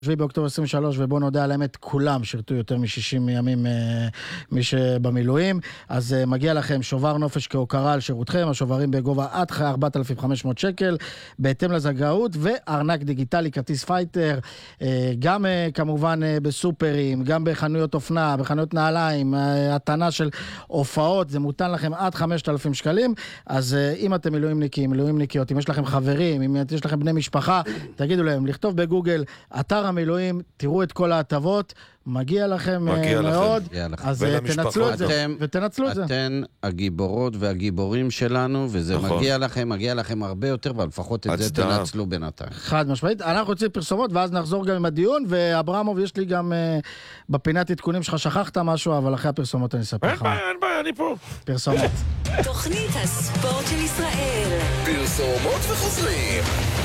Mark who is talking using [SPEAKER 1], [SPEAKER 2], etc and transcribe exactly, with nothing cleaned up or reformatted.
[SPEAKER 1] שביעי באוקטובר עשרים ושלוש, ובוא נודה על האמת, כולם שירתו יותר מ-שישים ימים מי שבמילואים, אז מגיע לכם שובר נופש כהוקרה על שירותכם, השוברים בגובה עד ארבעת אלפים וחמש מאות שקל, בהתאם לזכאות, וארנק דיגיטלי, כרטיס פייטר, גם כמובן בסופרים, גם בחנויות אופנה, בחנויות נעליים, התנה של הופעות, זה מותן לכם עד חמשת אלפים שקלים, אז אם אתם מילואימניקים, מילואימניקיות, אם יש לכם חברים, אם יש לכם בני משפחה, תגידו להם, לכתוב בגוגל, אתר המילואים, תראו את כל ההטבות, מגיע לכם
[SPEAKER 2] מגיע
[SPEAKER 1] מאוד,
[SPEAKER 2] לכם.
[SPEAKER 1] אז תנצלו את זה,
[SPEAKER 3] אתם,
[SPEAKER 1] ותנצלו את זה.
[SPEAKER 3] אתן הגיבורות והגיבורים שלנו, וזה
[SPEAKER 2] נכון.
[SPEAKER 3] מגיע לכם, מגיע לכם הרבה יותר, אבל לפחות את זה
[SPEAKER 2] הצדעה.
[SPEAKER 3] תנצלו בינתיים.
[SPEAKER 1] חד משמעית, אנחנו יוצאים פרסומות, ואז נחזור גם עם הדיון, ואברמוב, יש לי גם uh, בפינת עדכונים שלך, שכחת משהו, אבל אחרי הפרסומות אני אספר
[SPEAKER 2] אין
[SPEAKER 1] לך.
[SPEAKER 2] בעיה, אין בעיה, אני פה.
[SPEAKER 1] פרסומות.
[SPEAKER 4] תוכנית הספורט של ישראל.
[SPEAKER 5] פרסומות וחוזרים.